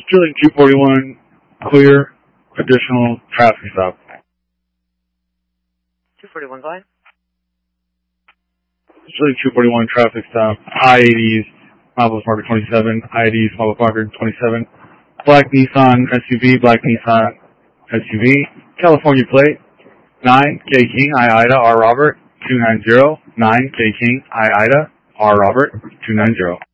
Sterling 241, clear, additional traffic stop. 241, go ahead. Sterling 241, traffic stop, I-80s, Marbles Market 27, I-80s, Marbles Market 27, black Nissan SUV, California plate, 9, K King, I Ida, R Robert, 290, 9, K King, I Ida, R Robert, 290.